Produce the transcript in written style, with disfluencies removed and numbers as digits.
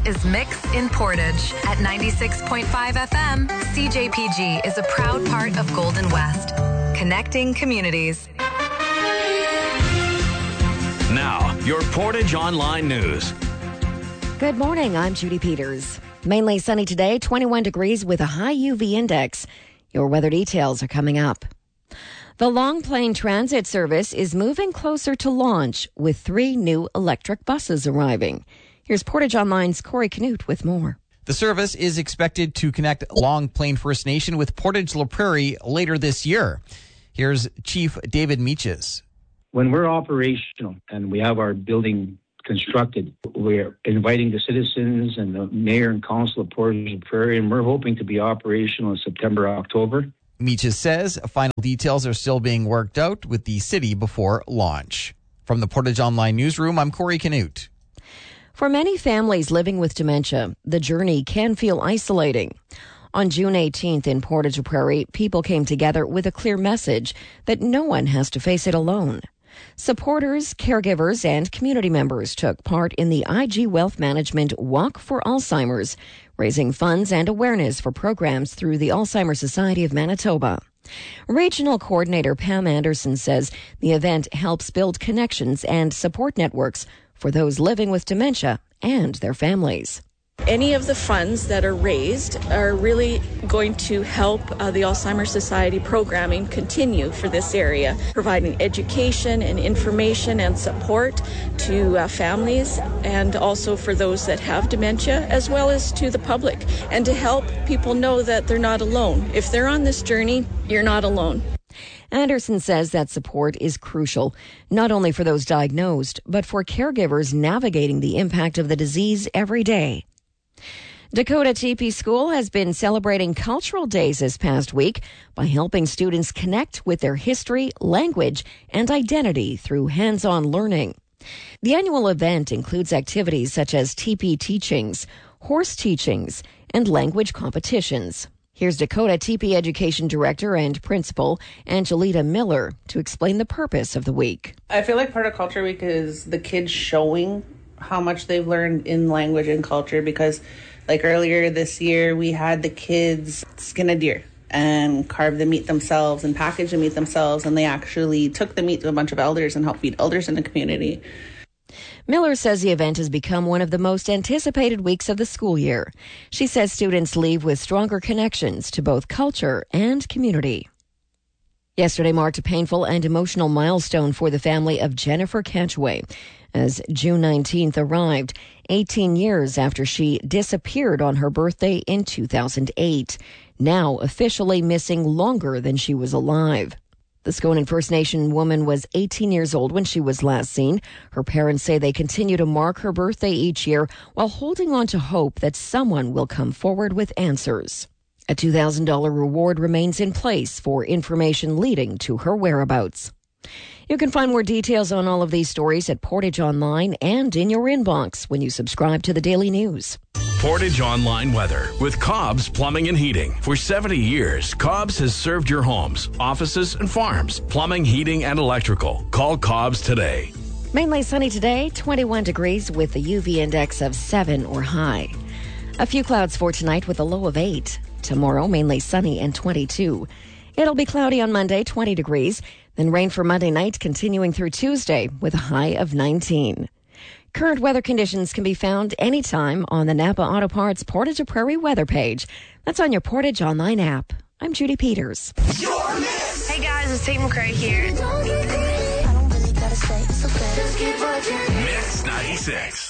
is Mix in Portage. At 96.5 FM, CJPG is a proud part of Golden West, connecting communities. Now, your Portage Online News. Good morning, I'm Judy Peters. Mainly sunny today, 21 degrees with a high UV index. Your weather details are coming up. The Long Plain Transit Service is moving closer to launch with 3 new electric buses arriving. Here's Portage Online's Corey Canute with more. The service is expected to connect Long Plain First Nation with Portage La Prairie later this year. Here's Chief David Meaches. When we're operational and we have our building constructed, we're inviting the citizens and the mayor and council of Portage La Prairie, and we're hoping to be operational in September, October. Meaches says final details are still being worked out with the city before launch. From the Portage Online Newsroom, I'm Corey Canute. For many families living with dementia, the journey can feel isolating. On June 18th in Portage La Prairie, people came together with a clear message that no one has to face it alone. Supporters, caregivers, and community members took part in the IG Wealth Management Walk for Alzheimer's, raising funds and awareness for programs through the Alzheimer's Society of Manitoba. Regional Coordinator Pam Anderson says the event helps build connections and support networks for those living with dementia and their families. Any of the funds that are raised are really going to help the Alzheimer's Society programming continue for this area, providing education and information and support to families and also for those that have dementia, as well as to the public, and to help people know that they're not alone. If they're on this journey, you're not alone. Anderson says that support is crucial, not only for those diagnosed, but for caregivers navigating the impact of the disease every day. Dakota TP School has been celebrating Cultural Days this past week by helping students connect with their history, language, and identity through hands-on learning. The annual event includes activities such as TP teachings, horse teachings, and language competitions. Here's Dakota TP Education Director and Principal Angelita Miller to explain the purpose of the week. I feel like part of Culture Week is the kids showing how much they've learned in language and culture, because like earlier this year, we had the kids skin a deer and carve the meat themselves and package the meat themselves, and they actually took the meat to a bunch of elders and helped feed elders in the community. Miller says the event has become one of the most anticipated weeks of the school year. She says students leave with stronger connections to both culture and community. Yesterday marked a painful and emotional milestone for the family of Jennifer Catchway, as June 19th arrived, 18 years after she disappeared on her birthday in 2008, now officially missing longer than she was alive. The Skonan First Nation woman was 18 years old when she was last seen. Her parents say they continue to mark her birthday each year while holding on to hope that someone will come forward with answers. A $2,000 reward remains in place for information leading to her whereabouts. You can find more details on all of these stories at Portage Online and in your inbox when you subscribe to the Daily News. Portage Online weather with Cobb's Plumbing and Heating. For 70 years, Cobb's has served your homes, offices, and farms. Plumbing, heating, and electrical. Call Cobb's today. Mainly sunny today, 21 degrees with a UV index of 7 or high. A few clouds for tonight with a low of 8. Tomorrow, mainly sunny and 22. It'll be cloudy on Monday, 20 degrees. Then rain for Monday night, continuing through Tuesday with a high of 19. Current weather conditions can be found anytime on the Napa Auto Parts Portage La Prairie weather page. That's on your Portage Online app. I'm Judy Peters. Hey guys, it's Tate McRae here. Mix 96.